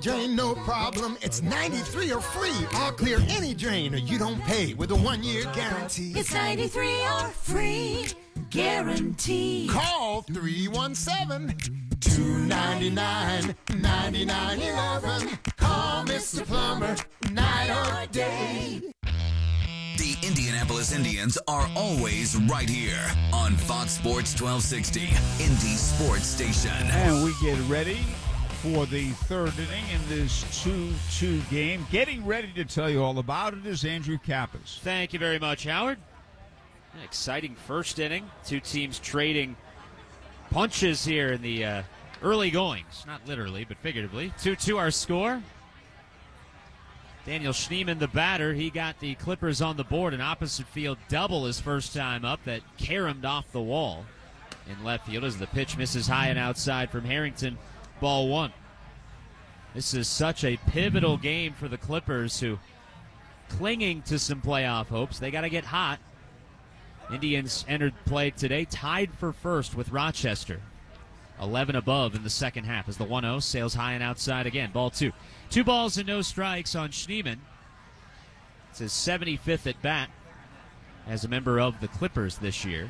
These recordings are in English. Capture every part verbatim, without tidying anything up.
drain, no problem. It's ninety-three or free. All clear any drain or you don't pay with a one-year guarantee. It's ninety-three or free guarantee. Call three one seven, two nine nine, nine nine one one. Call Mister Plumber night or day. The Indianapolis Indians are always right here on Fox Sports twelve sixty, Indy Sports Station. And we get ready for the third inning in this two two game. Getting ready to tell you all about it is Andrew Kappas. Thank you very much, Howard. An exciting first inning. Two teams trading punches here in the uh, early goings. Not literally, but figuratively. two two our score. Daniel Schneemann, the batter, he got the Clippers on the board. An opposite field double his first time up that caromed off the wall in left field as the pitch misses high and outside from Harrington. Ball one. This is such a pivotal game for the Clippers, who clinging to some playoff hopes. They got to get hot. Indians entered play today tied for first with Rochester. eleven above in the second half as the one oh sails high and outside again. Ball two. Two balls and no strikes on Schneemann. It's his seventy-fifth at bat as a member of the Clippers this year.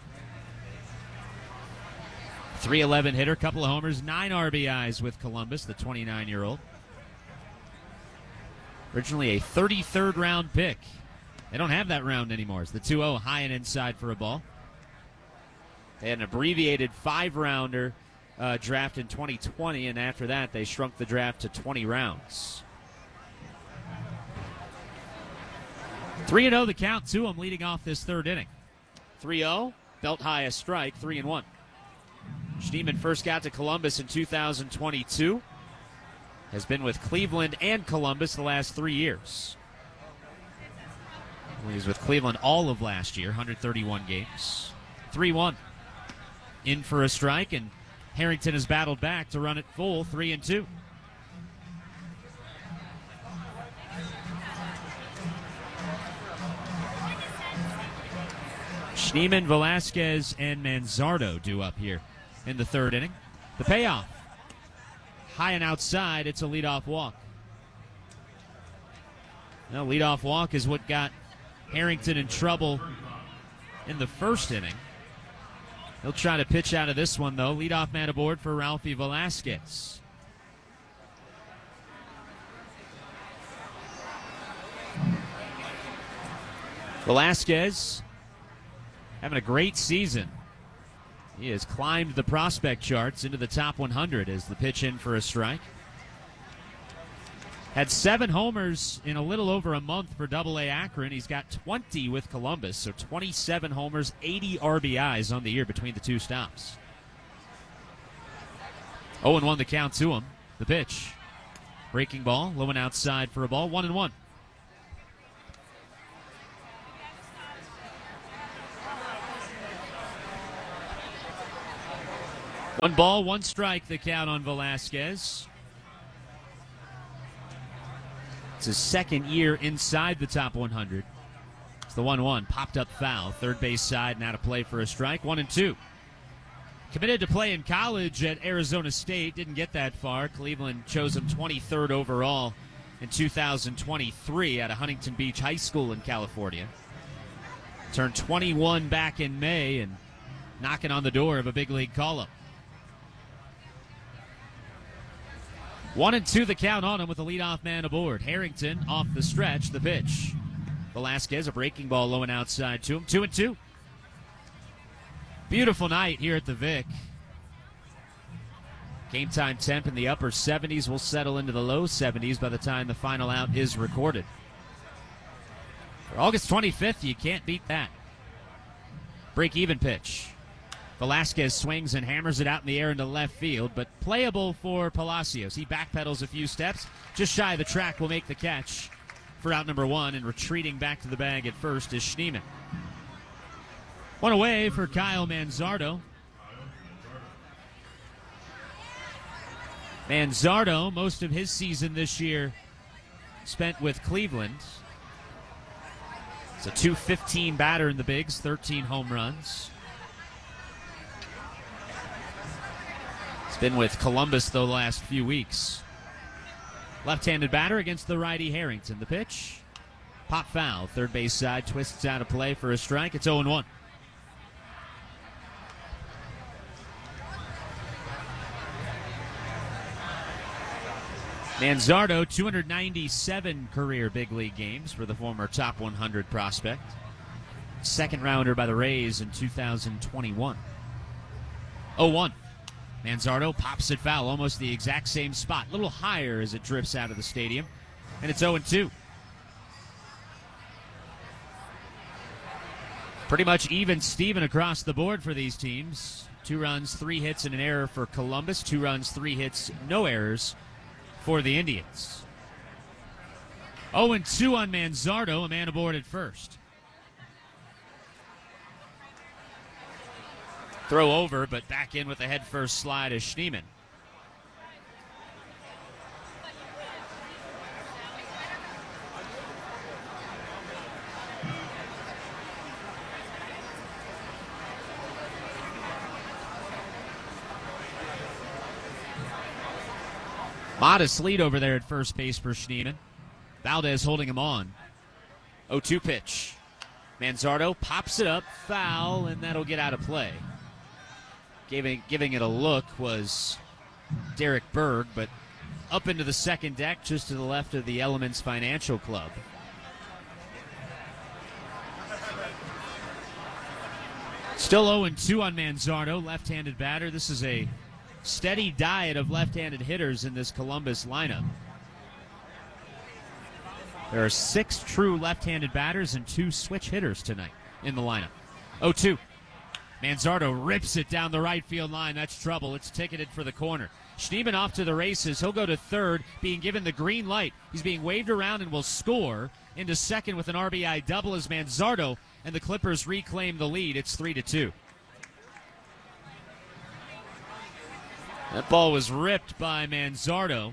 three eleven hitter, couple of homers, nine R B Is with Columbus, the twenty-nine-year-old. Originally a thirty-third round pick. They don't have that round anymore. It's the two oh high and inside for a ball. They had an abbreviated five-rounder uh, draft in twenty twenty, and after that they shrunk the draft to twenty rounds. three and oh the count to them leading off this third inning. three oh, belt high a strike, three and one. Schneemann first got to Columbus in two thousand twenty-two. Has been with Cleveland and Columbus the last three years. He was with Cleveland all of last year, one hundred thirty-one games. three one. In for a strike, and Harrington has battled back to run it full, three and two. Schneemann, Velasquez, and Manzardo due up here in the third inning. The payoff. High and outside, it's a leadoff walk. Now, leadoff walk is what got Harrington in trouble in the first inning. He'll try to pitch out of this one, though. Leadoff man aboard for Ralphie Velasquez. Velasquez having a great season. He has climbed the prospect charts into the top one hundred as the pitch in for a strike. Had seven homers in a little over a month for double A Akron. He's got twenty with Columbus, so twenty-seven homers, eighty R B Is on the year between the two stops. oh and one the count to him. The pitch. Breaking ball, low and outside for a ball, one and one. One ball, one strike, the count on Velasquez. It's his second year inside the top one hundred. It's the one one, popped up foul. Third base side, now to play for a strike. One and two. Committed to play in college at Arizona State. Didn't get that far. Cleveland chose him twenty-third overall in two thousand twenty-three out of Huntington Beach High School in California. Turned twenty-one back in May and knocking on the door of a big league call-up. One and two the count on him with the leadoff man aboard. Harrington off the stretch, the pitch. Velasquez, a breaking ball low and outside to him. Two and two. Beautiful night here at the Vic. Game time temp in the upper seventies will settle into the low seventies by the time the final out is recorded. For August twenty-fifth, you can't beat that. Break even pitch. Velasquez swings and hammers it out in the air into left field, but playable for Palacios. He backpedals a few steps. Just shy of the track will make the catch for out number one, and retreating back to the bag at first is Schneemann. One away for Kyle Manzardo. Manzardo, most of his season this year spent with Cleveland. It's a two fifteen batter in the bigs, thirteen home runs. Been with Columbus the last few weeks. Left-handed batter against the righty Harrington. The pitch, pop foul. Third base side, twists out of play for a strike. It's oh and one. Manzardo, two hundred ninety-seven career big league games for the former top one hundred prospect. Second rounder by the Rays in two thousand twenty-one. oh one. Manzardo pops it foul, almost the exact same spot. A little higher as it drifts out of the stadium. And it's oh and two. Pretty much even Steven across the board for these teams. Two runs, three hits, and an error for Columbus. Two runs, three hits, no errors for the Indians. oh and two on Manzardo, a man aboard at first. Throw over, but back in with a head-first slide is Schneemann. Modest lead over there at first base for Schneemann. Valdez holding him on. oh two pitch. Manzardo pops it up, foul, and that'll get out of play. Giving, giving it a look was Derek Berg, but up into the second deck just to the left of the Elements Financial Club. Still oh and two on Manzardo, left-handed batter. This is a steady diet of left-handed hitters in this Columbus lineup. There are six true left-handed batters and two switch hitters tonight in the lineup. oh two. Manzardo rips it down the right field line. That's trouble. It's ticketed for the corner. Schneemann off to the races. He'll go to third, being given the green light. He's being waved around and will score into second with an R B I double as Manzardo and the Clippers reclaim the lead. It's three to two. That ball was ripped by Manzardo.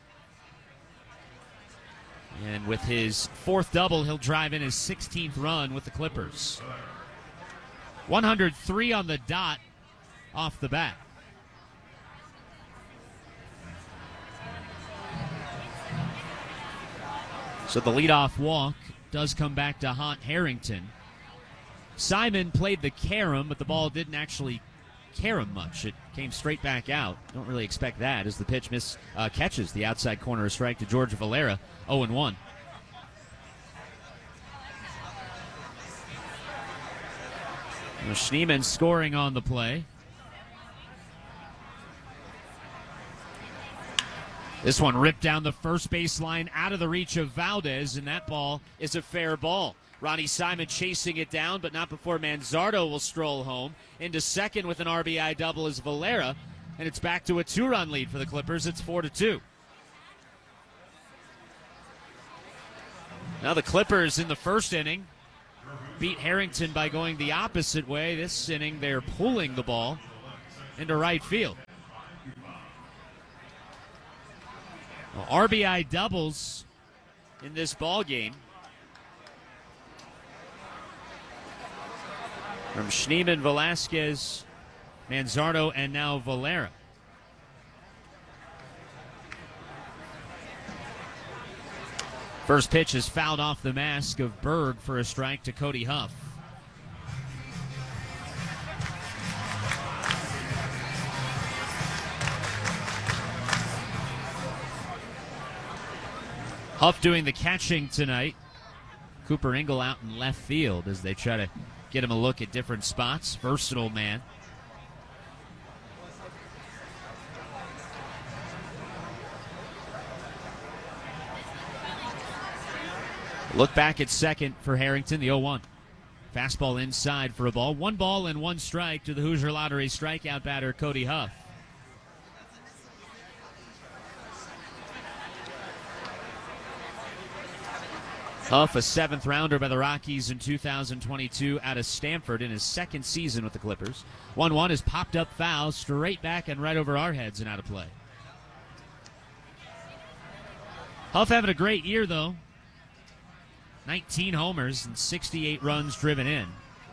And with his fourth double, he'll drive in his sixteenth run with the Clippers. one hundred three on the dot off the bat. So the leadoff walk does come back to haunt Harrington. Simon played the carom, but the ball didn't actually carom much. It came straight back out. Don't really expect that as the pitch miss uh, catches the outside corner of strike to George Valera. oh and one. Schneemann scoring on the play. This one ripped down the first baseline out of the reach of Valdez, and that ball is a fair ball. Ronnie Simon chasing it down, but not before Manzardo will stroll home. Into second with an R B I double is Valera, and it's back to a two-run lead for the Clippers. It's four to two. Now the Clippers in the first inning beat Harrington by going the opposite way. This inning, they're pulling the ball into right field. Well, R B I doubles in this ball game from Schneemann, Velasquez, Manzardo, and now Valera. First pitch is fouled off the mask of Berg for a strike to Cody Huff. Huff doing the catching tonight. Cooper Ingle out in left field as they try to get him a look at different spots. Versatile man. Look back at second for Harrington, the oh one. Fastball inside for a ball. One ball and one strike to the Hoosier Lottery strikeout batter, Cody Huff. Huff, a seventh rounder by the Rockies in two thousand twenty-two out of Stanford in his second season with the Clippers. one one is popped up foul, straight back and right over our heads and out of play. Huff having a great year, though. nineteen homers and sixty-eight runs driven in.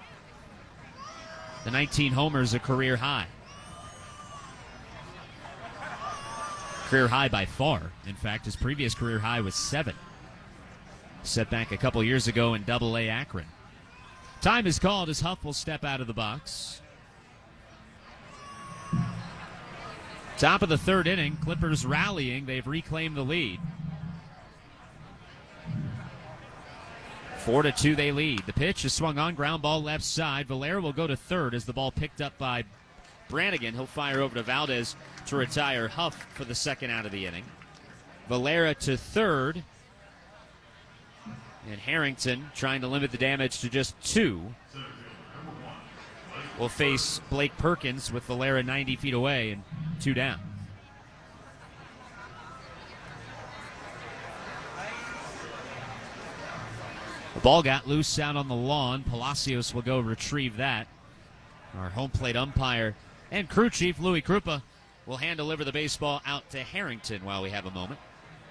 The nineteen homers a career high. Career high by far. In fact, his previous career high was seven. Set back a couple years ago in Double A Akron. Time is called as Huff will step out of the box. Top of the third inning, Clippers rallying. They've reclaimed the lead. Four to two they lead. The pitch is swung on, ground ball left side. Valera will go to third as the ball picked up by Brannigan. He'll fire over to Valdez to retire Huff for the second out of the inning. Valera to third. And Harrington, trying to limit the damage to just two, will face Blake Perkins with Valera ninety feet away and two down. The ball got loose out on the lawn. Palacios will go retrieve that. Our home plate umpire and crew chief, Louis Krupa, will hand deliver the baseball out to Harrington while we have a moment.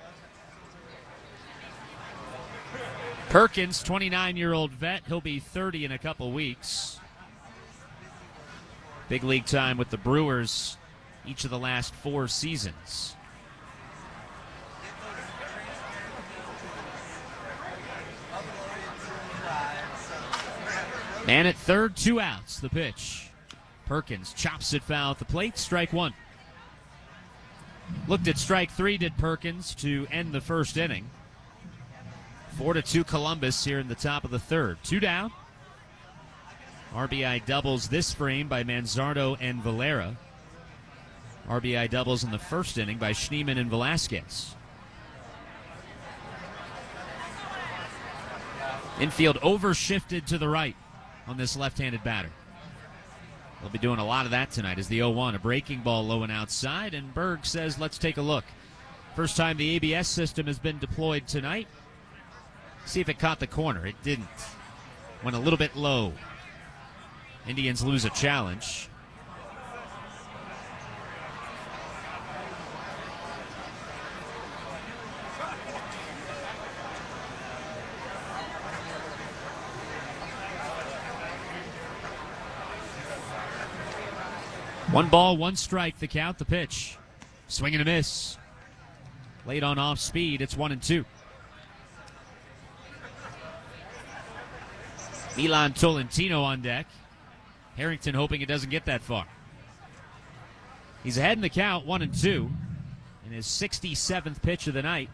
Perkins, twenty-nine-year-old vet. He'll be thirty in a couple weeks. Big league time with the Brewers each of the last four seasons. Man at third, two outs. The pitch. Perkins chops it foul at the plate. Strike one. Looked at strike three, did Perkins, to end the first inning. Four to two Columbus here in the top of the third. Two down. R B I doubles this frame by Manzardo and Valera. R B I doubles in the first inning by Schneemann and Velasquez. Infield overshifted to the right on this left-handed batter. They'll be doing a lot of that tonight as the oh one. A breaking ball low and outside, and Berg says, let's take a look. First time the A B S system has been deployed tonight. See if it caught the corner. It didn't. Went a little bit low. Indians lose a challenge. One ball, one strike, the count, the pitch. Swing and a miss. Late on off speed, it's one and two. Milan Tolentino on deck. Harrington hoping it doesn't get that far. He's ahead in the count, one and two. And his sixty-seventh pitch of the night,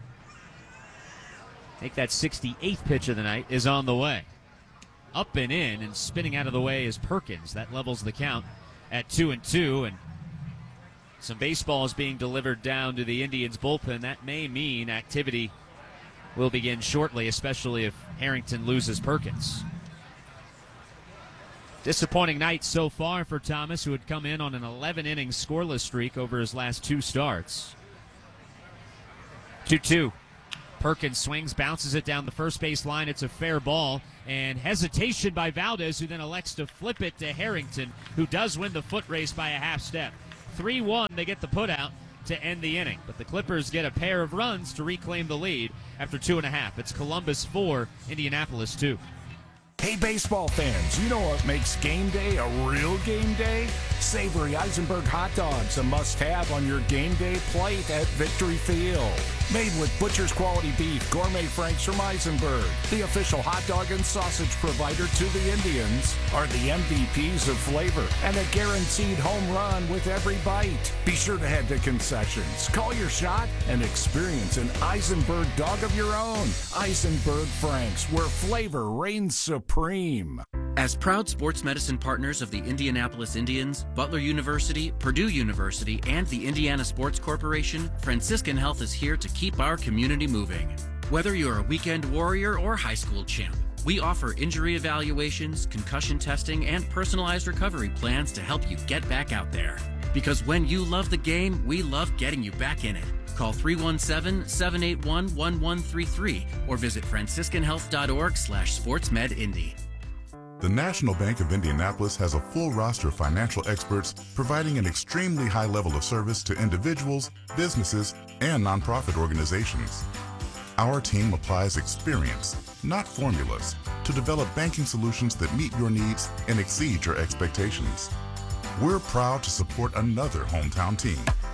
I think that sixty-eighth pitch of the night, is on the way. Up and in, and spinning out of the way is Perkins. That levels the count at two and two. And some baseballs being delivered down to the Indians bullpen. That may mean activity will begin shortly, especially if Harrington loses Perkins. Disappointing night so far for Thomas, who had come in on an eleven-inning scoreless streak over his last two starts. two two. Perkins swings, bounces it down the first base line. It's a fair ball, and hesitation by Valdez, who then elects to flip it to Harrington, who does win the foot race by a half step. three one, they get the putout to end the inning, but the Clippers get a pair of runs to reclaim the lead after two and a half. It's Columbus four, Indianapolis two. Hey, baseball fans, you know what makes game day a real game day? Savory Eisenberg hot dogs, a must-have on your game day plate at Victory Field. Made with butcher's quality beef, gourmet franks from Eisenberg, the official hot dog and sausage provider to the Indians, are the M V Ps of flavor and a guaranteed home run with every bite. Be sure to head to concessions, call your shot, and experience an Eisenberg dog of your own. Eisenberg Franks, where flavor reigns supreme. As proud sports medicine partners of the Indianapolis Indians, Butler University, Purdue University, and the Indiana Sports Corporation, Franciscan Health is here to keep our community moving. Whether you're a weekend warrior or high school champ, we offer injury evaluations, concussion testing, and personalized recovery plans to help you get back out there. Because when you love the game, we love getting you back in it. Call three one seven, seven eight one, one one three three or visit franciscan health dot org slash sportsmedindy. The National Bank of Indianapolis has a full roster of financial experts providing an extremely high level of service to individuals, businesses, and nonprofit organizations. Our team applies experience, not formulas, to develop banking solutions that meet your needs and exceed your expectations. We're proud to support another hometown team,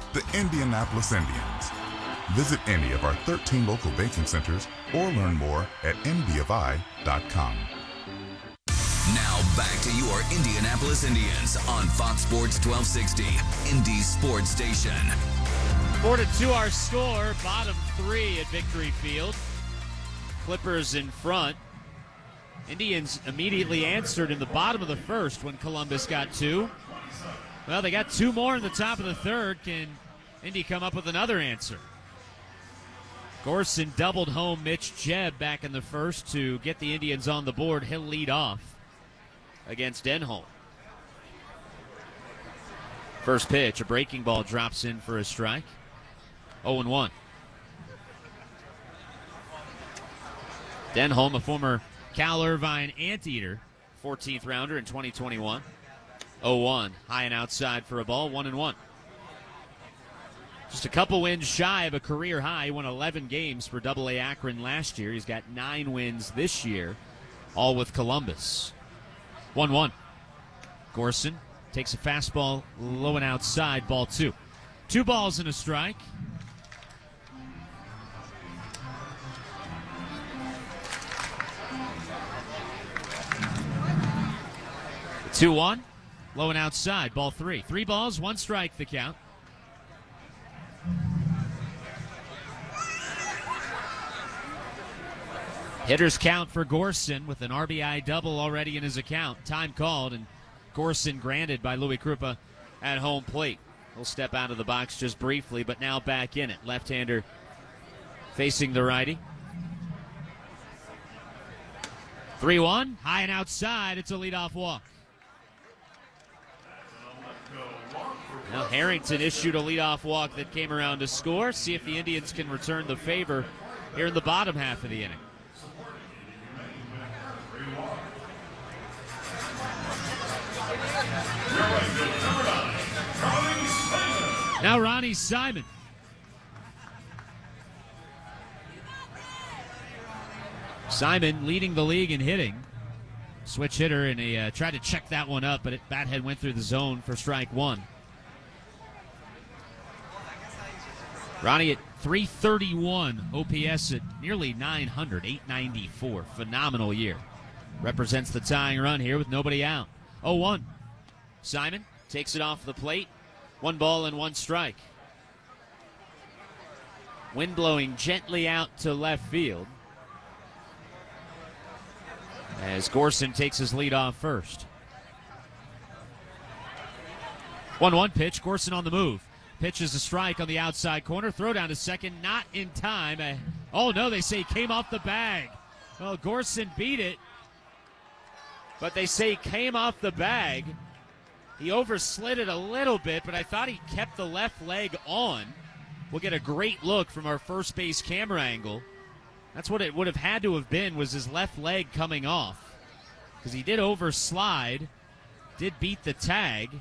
the Indianapolis Indians. Visit any of our thirteen local banking centers or learn more at n b f i dot com. Now back to your Indianapolis Indians on Fox Sports twelve sixty, Indy Sports Station. Four to two our score, bottom three at Victory Field. Clippers in front. Indians immediately answered in the bottom of the first when Columbus got two. Well, they got two more in the top of the third. Can Indy come up with another answer? Gorson doubled home Mitch Jebb back in the first to get the Indians on the board. He'll lead off against Denholm. First pitch, a breaking ball drops in for a strike. oh and one. Denholm, a former Cal Irvine Anteater, fourteenth rounder in twenty twenty-one. oh one, high and outside for a ball, one and one. Just a couple wins shy of a career high. He won eleven games for double A Akron last year. He's got nine wins this year, all with Columbus. one one. Gorson takes a fastball low and outside, ball two. Two balls and a strike. two one, low and outside, ball three. Three balls, one strike, the count. Hitters count for Gorson with an R B I double already in his account. Time called, and Gorson granted by Louis Krupa at home plate. He'll step out of the box just briefly, but now back in it. Left-hander facing the righty. three one, high and outside. It's a leadoff walk. Now Harrington issued a leadoff walk that came around to score. See if the Indians can return the favor here in the bottom half of the inning. Now Ronnie Simon. Simon leading the league in hitting. Switch hitter, and he uh, tried to check that one up, but it, bat head went through the zone for strike one. Ronnie at three thirty-one, O P S at nearly nine hundred, eight ninety-four. Phenomenal year. Represents the tying run here with nobody out. oh one. Simon takes it off the plate. One ball and one strike. Wind blowing gently out to left field as Gorson takes his lead off first. one one pitch. Gorson on the move. Pitch is a strike on the outside corner. Throw down to second, not in time. Uh, oh, no, they say came off the bag. Well, Gorson beat it, but they say came off the bag. He overslid it a little bit, but I thought he kept the left leg on. We'll get a great look from our first base camera angle. That's what it would have had to have been, was his left leg coming off, because he did overslide, did beat the tag.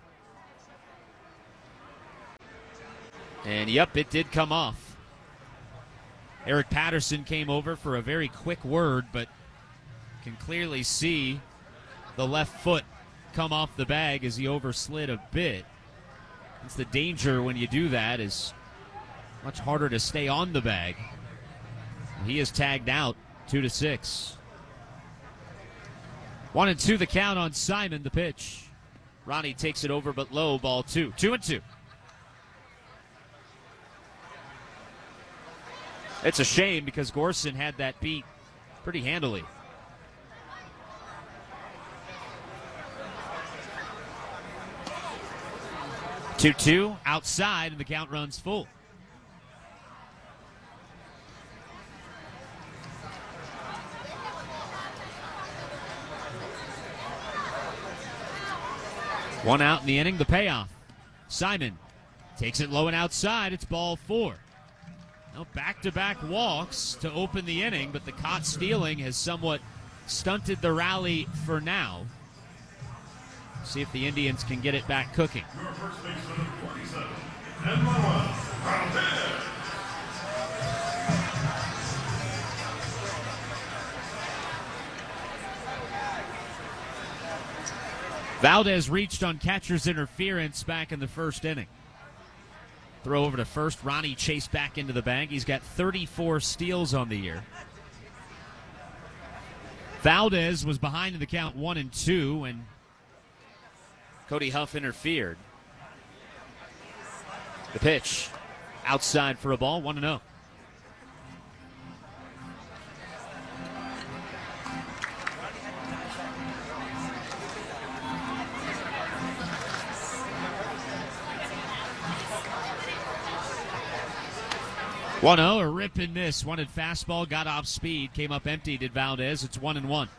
And, yep, it did come off. Eric Patterson came over for a very quick word, but can clearly see the left foot come off the bag as he overslid a bit. It's the danger when you do that, is much harder to stay on the bag. He is tagged out, two to six. One and two the count on Simon, the pitch. Ronnie takes it over but low, ball two. Two and two. It's a shame because Gorson had that beat pretty handily. two two, outside, and the count runs full. One out in the inning, the payoff. Simon takes it low and outside. It's ball four. Now back-to-back walks to open the inning, but the caught stealing has somewhat stunted the rally for now. See if the Indians can get it back cooking. Valdez reached on catcher's interference back in the first inning. Throw over to first. Ronnie Chase back into the bag. He's got thirty-four steals on the year. Valdez was behind in the count one and two, and Cody Huff interfered. The pitch outside for a ball, one and oh. one oh, a rip and miss. Wanted fastball, got off speed, came up empty, did Valdez. It's one and one.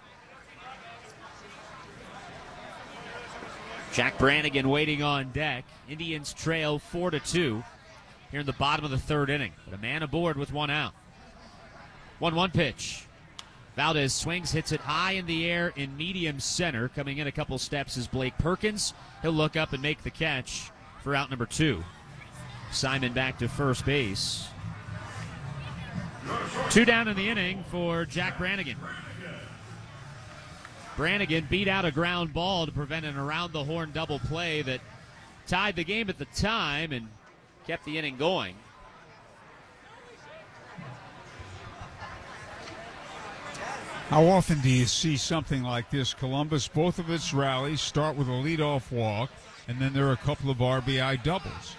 Jack Brannigan waiting on deck. Indians trail four to two here in the bottom of the third inning. But a man aboard with one out. one one pitch. Valdez swings, hits it high in the air in medium center. Coming in a couple steps is Blake Perkins. He'll look up and make the catch for out number two. Simon back to first base. Two down in the inning for Jack Brannigan. Brannigan beat out a ground ball to prevent an around-the-horn double play that tied the game at the time and kept the inning going. How often do you see something like this? Columbus, both of its rallies start with a leadoff walk, and then there are a couple of R B I doubles.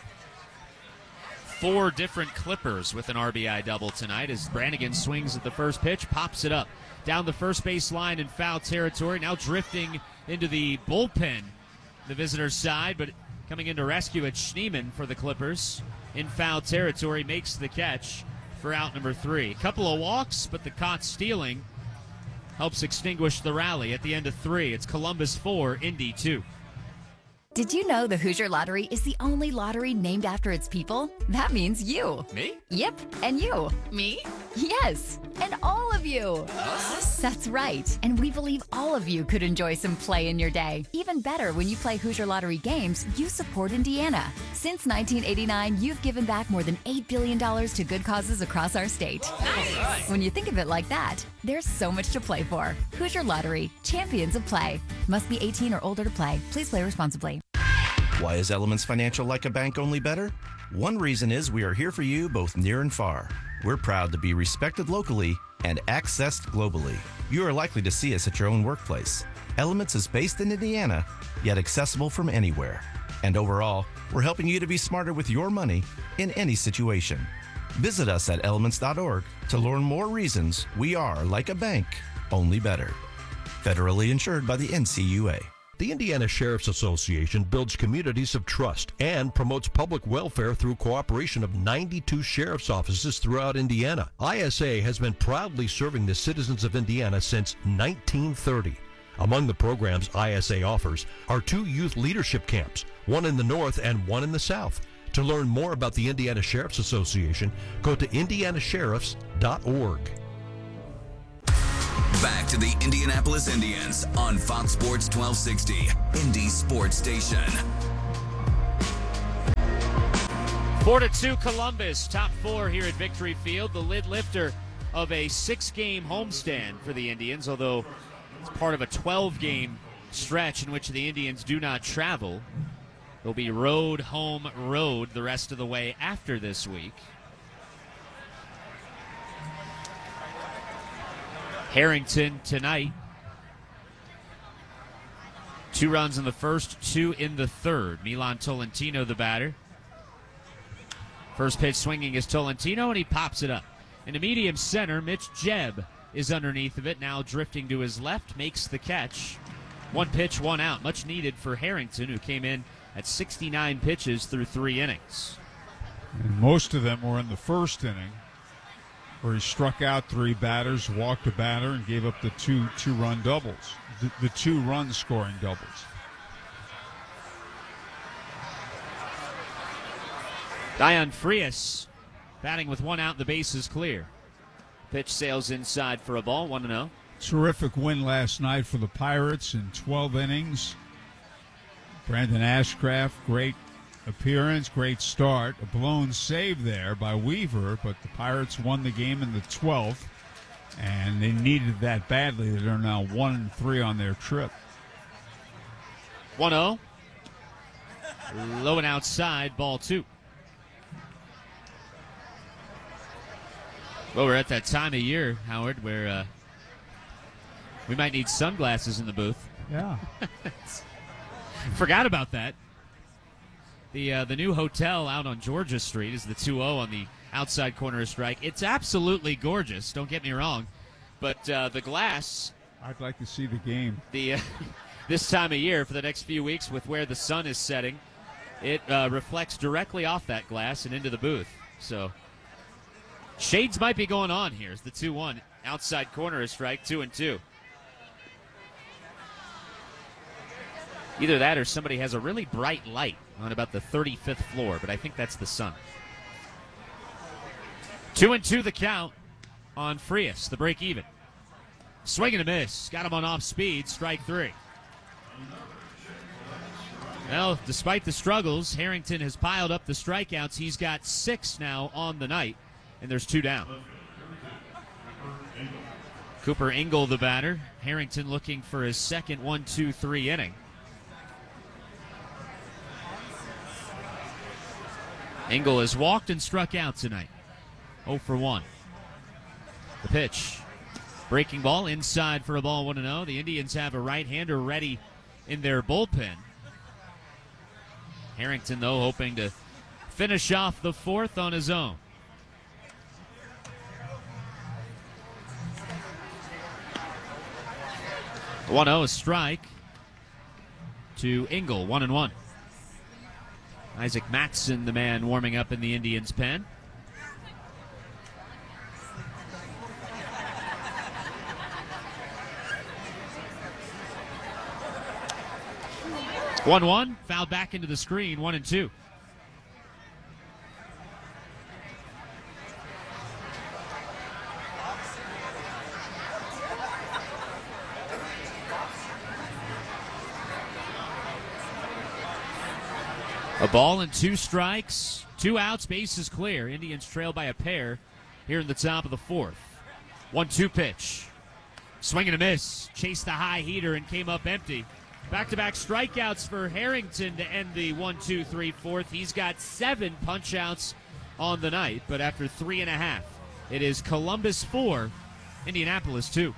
Four different Clippers with an R B I double tonight as Brannigan swings at the first pitch, pops it up down the first base line in foul territory, now drifting into the bullpen, the visitor's side, but coming in to rescue it, Schneemann for the Clippers in foul territory makes the catch for out number three. A couple of walks, but the caught stealing helps extinguish the rally at the end of three. It's Columbus four, Indy two. Did you know the Hoosier Lottery is the only lottery named after its people? That means you. Me? Yep, and you. Me? Yes, and all of you. Us? That's right, and we believe all of you could enjoy some play in your day. Even better, when you play Hoosier Lottery games, you support Indiana. Since nineteen eighty-nine, you've given back more than eight billion dollars to good causes across our state. Nice. When you think of it like that, there's so much to play for. Hoosier Lottery, champions of play. Must be eighteen or older to play. Please play responsibly. Why is Elements Financial like a bank only better? One reason is we are here for you both near and far. We're proud to be respected locally and accessed globally. You are likely to see us at your own workplace. Elements is based in Indiana, yet accessible from anywhere. And overall, we're helping you to be smarter with your money in any situation. Visit us at elements dot org to learn more reasons we are like a bank, only better. Federally insured by the N C U A. The Indiana Sheriff's Association builds communities of trust and promotes public welfare through cooperation of ninety-two sheriff's offices throughout Indiana. I S A has been proudly serving the citizens of Indiana since nineteen thirty. Among the programs I S A offers are two youth leadership camps, one in the north and one in the south. To learn more about the Indiana Sheriff's Association, go to indiana sheriffs dot org. Back to the Indianapolis Indians on Fox Sports twelve sixty, Indy Sports Station. Four to two Columbus, top four here at Victory Field. The lid lifter of a six-game homestand for the Indians, although it's part of a twelve-game stretch in which the Indians do not travel. They'll be road, home, road the rest of the way after this week. Harrington tonight. Two runs in the first, two in the third. Milan Tolentino, the batter. First pitch swinging is Tolentino, and he pops it up. In the medium center, Mitch Jebb is underneath of it, now drifting to his left, makes the catch. One pitch, one out. Much needed for Harrington, who came in at sixty-nine pitches through three innings. And most of them were in the first inning, where he struck out three batters, walked a batter, and gave up the two two-run doubles, the, the two run-scoring doubles. Dion Frias batting with one out, the base is clear. Pitch sails inside for a ball, one and oh. Terrific win last night for the Pirates in twelve innings. Brandon Ashcraft, great appearance, great start. A blown save there by Weaver, but the Pirates won the game in the twelfth, and they needed that badly. They're now one and three on their trip. one oh. Low and outside, ball two. Well, we're at that time of year, Howard, where uh, we might need sunglasses in the booth. Yeah. Forgot about that. The uh, the new hotel out on Georgia Street is the two oh on the outside corner of strike. It's absolutely gorgeous, don't get me wrong. But uh, the glass... I'd like to see the game. The uh, this time of year, for the next few weeks, with where the sun is setting, it uh, reflects directly off that glass and into the booth. So... shades might be going on here. It's the two one. Outside corner is strike, two and two. Either that or somebody has a really bright light on about the thirty-fifth floor, but I think that's the sun. Two and two the count on Frias, the break even. Swing and a miss. Got him on off speed, strike three. Well, despite the struggles, Harrington has piled up the strikeouts. He's got six now on the night. And there's two down. Cooper Engel, the batter. Harrington looking for his second one two three inning. Engel has walked and struck out tonight. oh for one. The pitch. Breaking ball inside for a ball one and oh. The Indians have a right-hander ready in their bullpen. Harrington, though, hoping to finish off the fourth on his own. one oh, a strike to Engel, one and one. Isaac Matson, the man warming up in the Indians' pen. one one, fouled back into the screen, one and two. A ball and two strikes, two outs, bases clear. Indians trail by a pair here in the top of the fourth. one two pitch. Swing and a miss. Chased the high heater and came up empty. Back-to-back strikeouts for Harrington to end the one two three fourth. He's got seven punch-outs on the night, but after three and a half, it is Columbus four, Indianapolis two.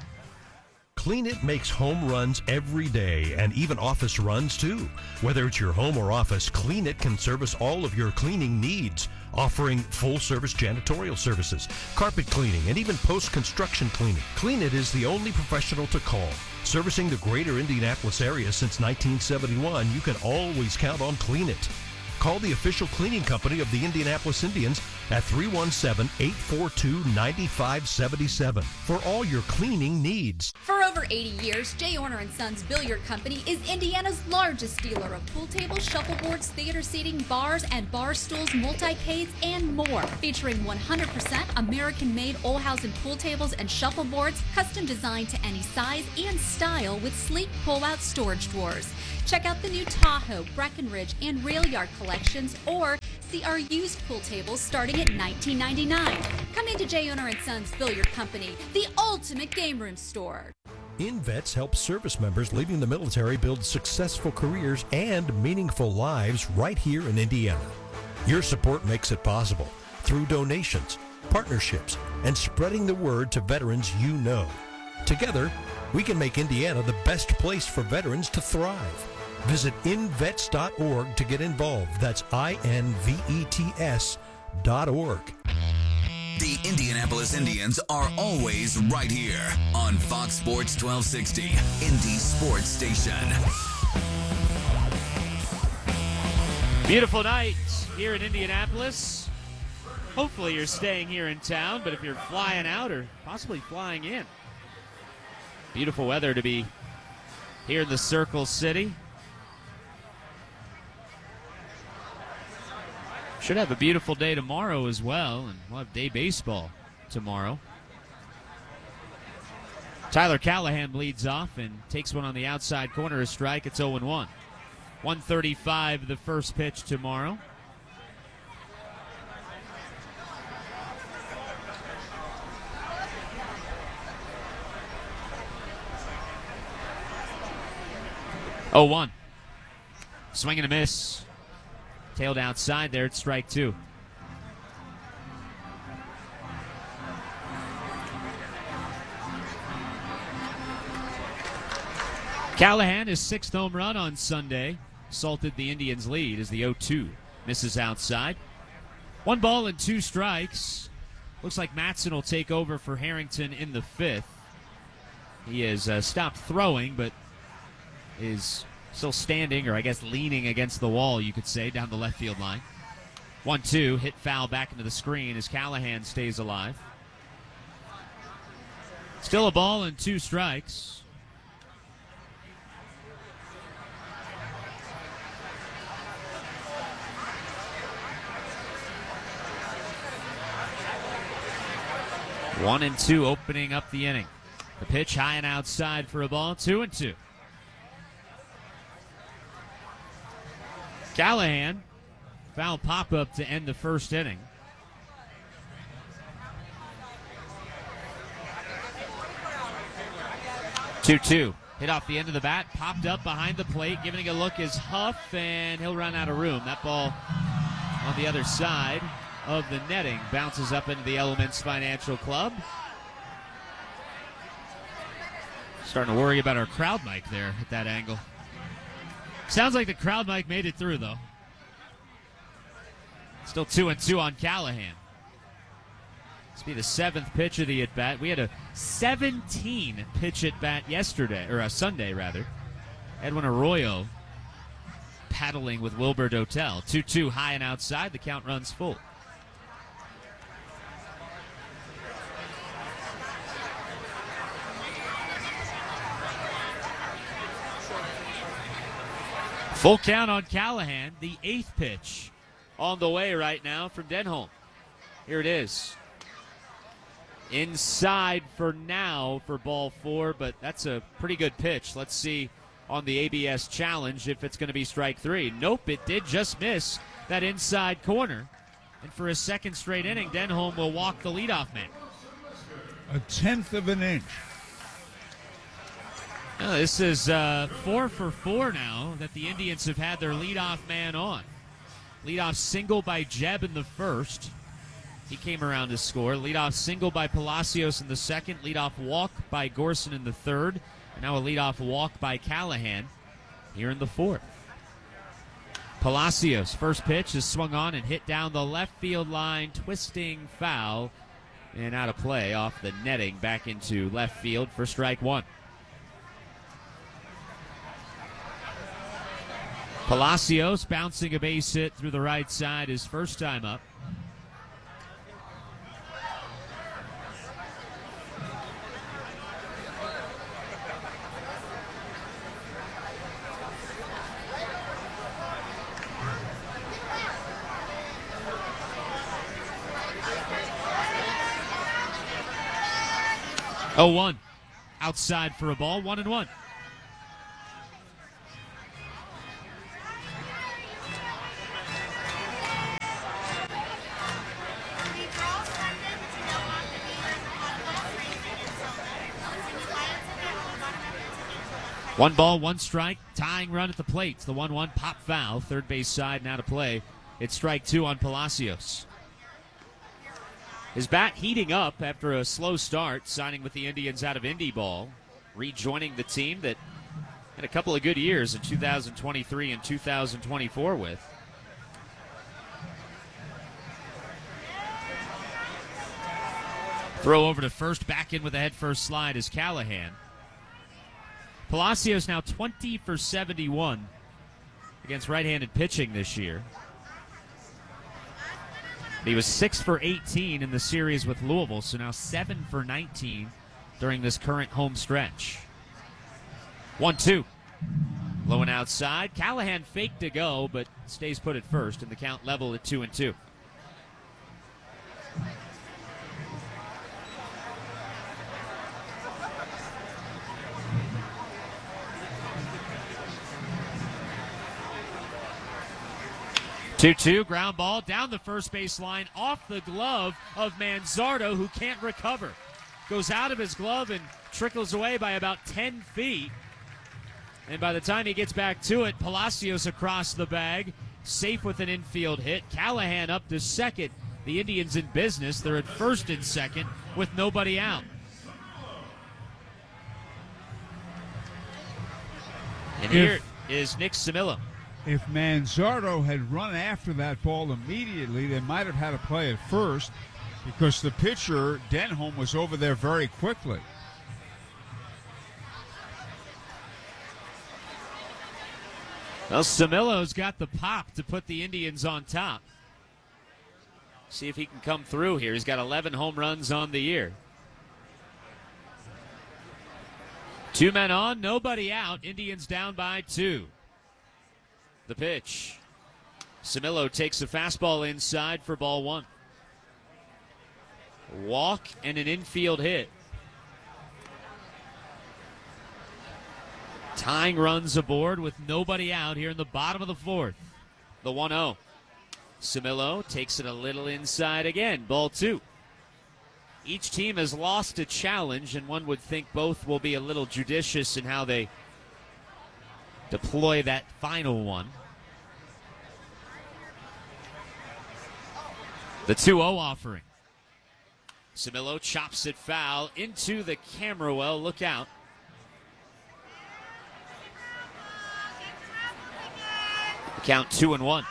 Clean It makes home runs every day and even office runs too. Whether it's your home or office, Clean It can service all of your cleaning needs, offering full-service janitorial services, carpet cleaning, and even post-construction cleaning. Clean It is the only professional to call. Servicing the greater Indianapolis area since nineteen seventy-one, you can always count on Clean It. Call the official cleaning company of the Indianapolis Indians at three one seven, eight four two, nine five seven seven for all your cleaning needs. For over eighty years, J. Orner and Sons Billiard Company is Indiana's largest dealer of pool tables, shuffleboards, theater seating, bars, and bar stools, multi-cades, and more. Featuring one hundred percent American-made Olhausen pool tables and shuffleboards, custom designed to any size and style with sleek pull-out storage drawers. Check out the new Tahoe, Breckenridge, and Rail Yard collections, or see our used pool tables starting at nineteen ninety-nine dollars. Come into J. Orner and Sons Billiard Company, the ultimate game room store. InVets helps service members leaving the military build successful careers and meaningful lives right here in Indiana. Your support makes it possible through donations, partnerships, and spreading the word to veterans you know. Together, we can make Indiana the best place for veterans to thrive. Visit invets dot org to get involved. That's I N V E T S dot org. The Indianapolis Indians are always right here on Fox Sports twelve sixty, Indy Sports Station. Beautiful night here in Indianapolis. Hopefully you're staying here in town, but if you're flying out or possibly flying in, beautiful weather to be here in the Circle City. Should have a beautiful day tomorrow as well, and we'll have day baseball tomorrow. Tyler Callahan leads off and takes one on the outside corner, a strike. It's oh and one. one thirty-five the first pitch tomorrow. oh one. Swing and a miss. Tailed outside there. It's strike two. Callahan, his sixth home run on Sunday, salted the Indians' lead as the oh two misses outside. One ball and two strikes. Looks like Matson will take over for Harrington in the fifth. He has uh, stopped throwing, but is still standing, or I guess leaning against the wall, you could say, down the left field line. one two, hit foul back into the screen as Callahan stays alive. Still a ball and two strikes. One and two opening up the inning. The pitch high and outside for a ball, two and two. Callahan, foul pop-up to end the first inning. two two. Hit off the end of the bat, popped up behind the plate, giving it a look is Huff, and he'll run out of room. That ball on the other side of the netting bounces up into the Elements Financial Club. Starting to worry about our crowd mic there at that angle. Sounds like the crowd mic made it through, though. Still two and two on Callahan. This will be the seventh pitch of the at-bat. We had a seventeen pitch at-bat yesterday, or a Sunday, rather. Edwin Arroyo paddling with Wilbur Dotel. two two high and outside. The count runs full. Full count on Callahan, the eighth pitch on the way right now from Denholm. Here it is. Inside for now for ball four, but that's a pretty good pitch. Let's see on the A B S challenge if it's going to be strike three. Nope, it did just miss that inside corner. And for a second straight inning, Denholm will walk the leadoff man. A tenth of an inch. Oh, this is uh, four for four now that the Indians have had their leadoff man on. Leadoff single by Jeb in the first. He came around to score. Leadoff single by Palacios in the second. Leadoff walk by Gorson in the third. And now a leadoff walk by Callahan here in the fourth. Palacios, first pitch is swung on and hit down the left field line. Twisting foul and out of play off the netting back into left field for strike one. Palacios bouncing a base hit through the right side his first time up. oh one. Outside for a ball, one and one. One ball, one strike, tying run at the plate. The one one pop foul, third base side now to play. It's strike two on Palacios. His bat heating up after a slow start, signing with the Indians out of Indy Ball, rejoining the team that had a couple of good years in two thousand twenty-three and two thousand twenty-four with. Throw over to first, back in with a head first slide is Callahan. Palacios now twenty for seventy-one against right-handed pitching this year. He was six for eighteen in the series with Louisville, so now seven for nineteen during this current home stretch. one two. Low and outside. Callahan faked to go, but stays put at first, and the count level at two and two. two two, ground ball down the first base line, off the glove of Manzardo, who can't recover. Goes out of his glove and trickles away by about ten feet. And by the time he gets back to it, Palacios across the bag, safe with an infield hit. Callahan up to second. The Indians in business. They're at first and second with nobody out. And here is Nick Simillo. If Manzardo had run after that ball immediately, they might have had to play it first because the pitcher, Denholm, was over there very quickly. Well, Simillo's got the pop to put the Indians on top. See if he can come through here. He's got eleven home runs on the year. Two men on, nobody out. Indians down by two. The pitch. Simillo takes a fastball inside for ball one. Walk and an infield hit. Tying runs aboard with nobody out here in the bottom of the fourth. The one oh. Simillo takes it a little inside again. Ball two. Each team has lost a challenge, and one would think both will be a little judicious in how they deploy that final one. The two oh offering. Simillo chops it foul into the camera well. Look out. Count two and one.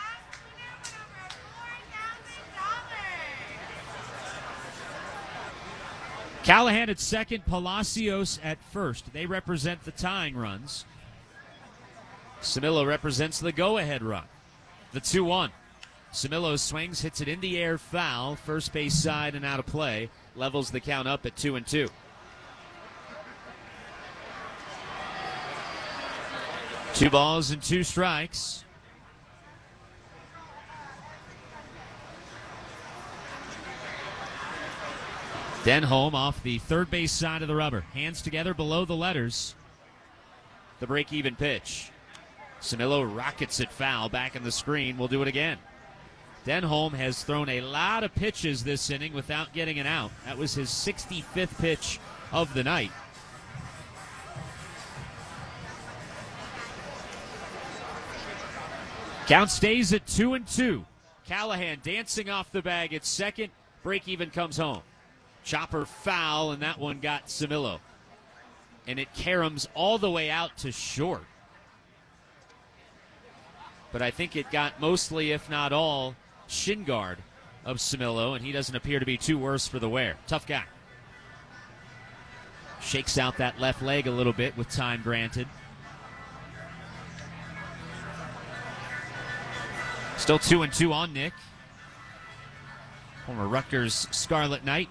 Callahan at second, Palacios at first. They represent the tying runs. Simillo represents the go-ahead run. The two one. Simillo swings, hits it in the air, foul. First base side and out of play. Levels the count up at two and two. Two balls and two strikes. Denholm off the third base side of the rubber. Hands together below the letters. The break-even pitch. Simillo rockets it foul back in the screen. We'll do it again. Denholm has thrown a lot of pitches this inning without getting an out. That was his sixty-fifth pitch of the night. Count stays at two and two. Callahan dancing off the bag at second. Break-even comes home. Chopper foul, and that one got Simillo. And it caroms all the way out to short. But I think it got mostly, if not all, shin guard of Simillo, and he doesn't appear to be too worse for the wear. Tough guy. Shakes out that left leg a little bit with time granted. Still two and two on Nick. Former Rutgers Scarlet Knight.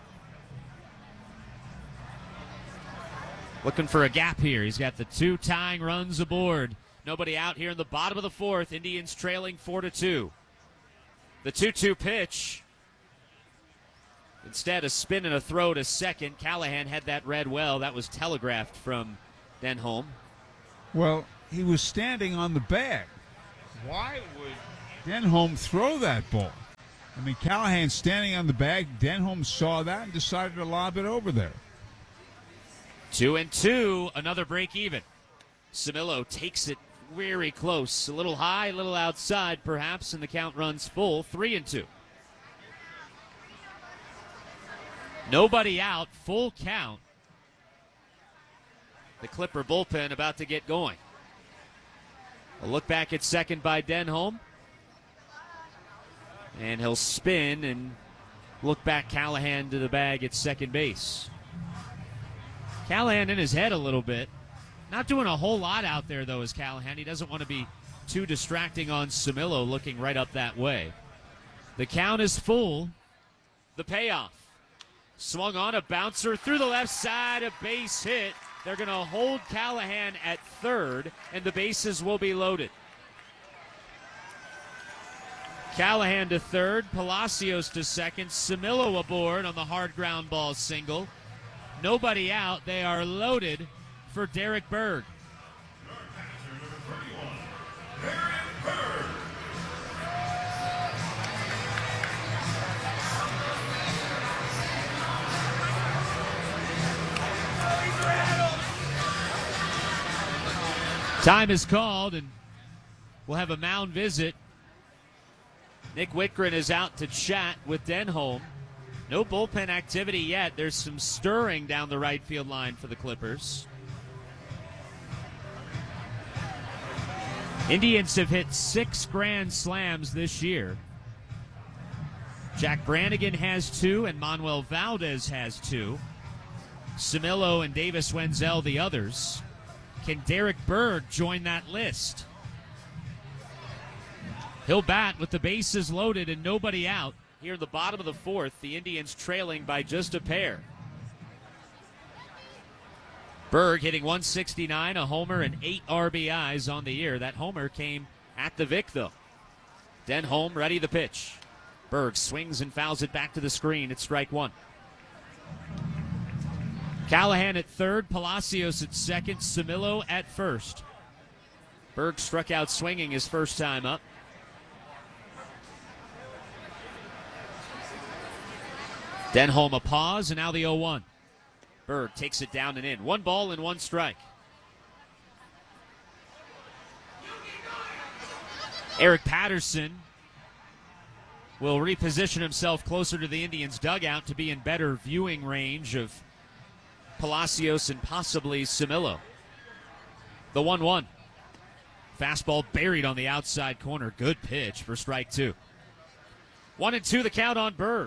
Looking for a gap here. He's got the two tying runs aboard. Nobody out here in the bottom of the fourth. Indians trailing four to two. The two two pitch. Instead, a spin and a throw to second. Callahan had that read well. That was telegraphed from Denholm. Well, he was standing on the bag. Why would Denholm throw that ball? I mean, Callahan standing on the bag. Denholm saw that and decided to lob it over there. Two and two, another break even. Simillo takes it very close. A little high, a little outside perhaps, and the count runs full. Three and two. Nobody out, full count. The Clipper bullpen about to get going. A look back at second by Denholm. And he'll spin and look back Callahan to the bag at second base. Callahan in his head a little bit. Not doing a whole lot out there, though, is Callahan. He doesn't want to be too distracting on Simillo looking right up that way. The count is full. The payoff. Swung on a bouncer through the left side, a base hit. They're going to hold Callahan at third, and the bases will be loaded. Callahan to third, Palacios to second, Simillo aboard on the hard ground ball single. Nobody out. They are loaded for Derek Berg. Time is called, and we'll have a mound visit. Nick Whitgren is out to chat with Denholm. No bullpen activity yet. There's some stirring down the right field line for the Clippers. Indians have hit six grand slams this year. Jack Brannigan has two, and Manuel Valdez has two. Camilo and Davis Wenzel the others. Can Derek Berg join that list? He'll bat with the bases loaded and nobody out. Here in the bottom of the fourth, the Indians trailing by just a pair. Berg hitting one sixty-nine, a homer, and eight R B Is on the year. That homer came at the Vic, though. Denholm ready the pitch. Berg swings and fouls it back to the screen. It's strike one. Callahan at third, Palacios at second, Camilo at first. Berg struck out swinging his first time up. Denholm a pause, and now the oh one. Berg takes it down and in. One ball and one strike. Eric Patterson will reposition himself closer to the Indians' dugout to be in better viewing range of Palacios and possibly Camilo. The one one. Fastball buried on the outside corner. Good pitch for strike two. One and two the count on Berg.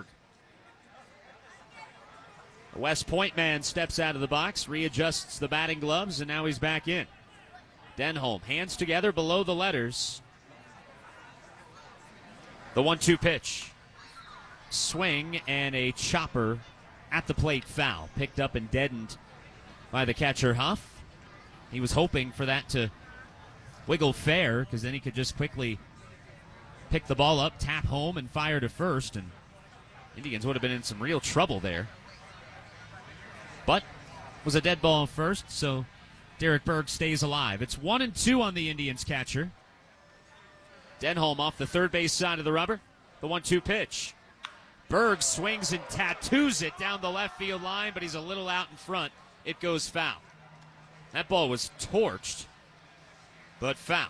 The West Point man steps out of the box, readjusts the batting gloves, and now he's back in. Denholm, hands together below the letters. The one two pitch. Swing and a chopper at the plate, foul. Picked up and deadened by the catcher, Huff. He was hoping for that to wiggle fair, because then he could just quickly pick the ball up, tap home, and fire to first, and Indians would have been in some real trouble there. But was a dead ball first, so Derek Berg stays alive. It's one and two on the Indians catcher. Denholm off the third base side of the rubber. The one two pitch. Berg swings and tattoos it down the left field line, but he's a little out in front. It goes foul. That ball was torched, but foul.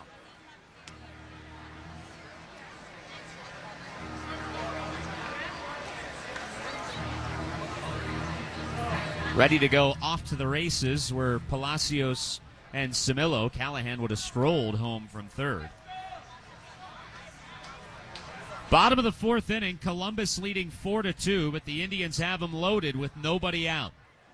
Ready to go off to the races were Palacios and Camilo. Callahan would have strolled home from third. Bottom of the fourth inning, Columbus leading four to two, but the Indians have them loaded with nobody out.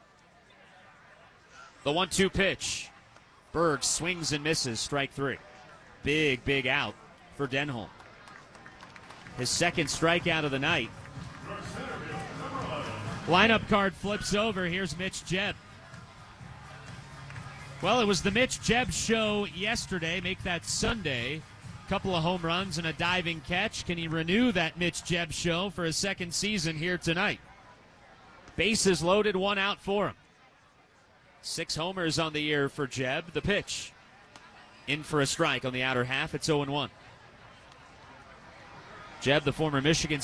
The one two pitch. Berg swings and misses, strike three. Big, big out for Denholm. His second strikeout of the night. Lineup card flips over. Here's Mitch Jebb. Well, it was the Mitch Jebb show yesterday. Make that Sunday. Couple of home runs and a diving catch. Can he renew that Mitch Jebb show for a second season here tonight? Bases loaded, one out for him. Six homers on the year for Jebb. The pitch. In for a strike on the outer half. It's oh and one. Jebb, the former Michigan